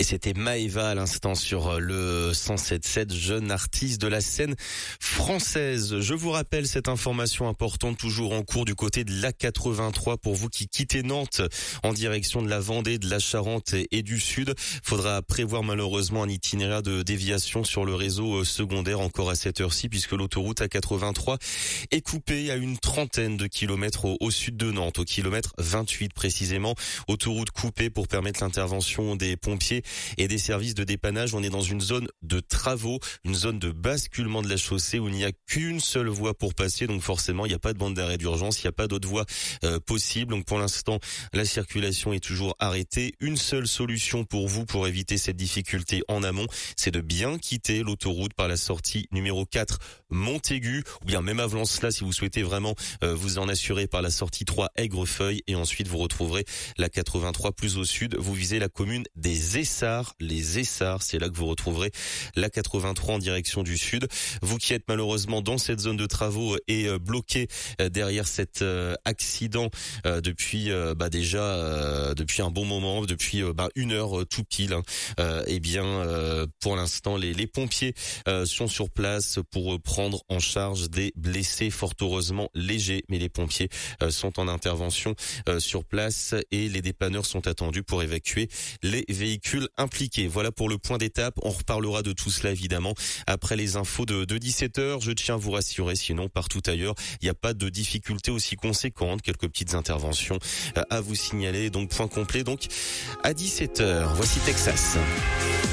c'était Maëva à l'instant sur le 107.7, jeune artiste de la scène française. Je vous rappelle cette information importante toujours en cours du côté de l'A83 pour vous qui quittez Nantes en direction de la Vendée, de la Charente et du Sud. Faudra prévoir malheureusement un itinéraire de déviation sur le réseau secondaire encore à cette heure-ci puisque l'autoroute A83 est coupée à une trentaine de kilomètres au sud de Nantes, au kilomètre 28 précisément. Autoroute coupée pour permettre l'intervention des pompiers et des services de dépannage. On est dans une zone de travaux, une zone de basculement de la chaussée où il n'y a qu'une seule voie pour passer. Donc forcément, il n'y a pas de bande d'arrêt d'urgence, il n'y a pas d'autre voie possible. Donc pour l'instant, la circulation est toujours arrêtée. Une seule solution pour vous pour éviter cette difficulté en amont, c'est de bien quitter l'autoroute par la sortie numéro 4 Montaigu, ou bien même avant cela si vous souhaitez vraiment vous en assurer par la sortie 3 Aigrefeuille, et ensuite vous retrouverez la 83 plus au sud. Vous visez la commune des Essarts, les Essarts, c'est là que vous retrouverez la 83 en direction du sud. Vous qui êtes malheureusement dans cette zone de travaux et bloqué derrière cet accident depuis depuis un bon moment, depuis une heure tout pile, eh bien pour l'instant les pompiers sont sur place pour prendre en charge des blessés fort heureusement légers, mais les pompiers sont en intervention sur place et les dépanneurs sont attendus pour évacuer les véhicules impliqués. Voilà pour le point d'étape. On reparlera de tout cela évidemment après les infos de 17h. Je tiens à vous rassurer, sinon partout ailleurs, il n'y a pas de difficultés aussi conséquentes. Quelques petites interventions à vous signaler. Donc point complet donc à 17h. Voici Texas.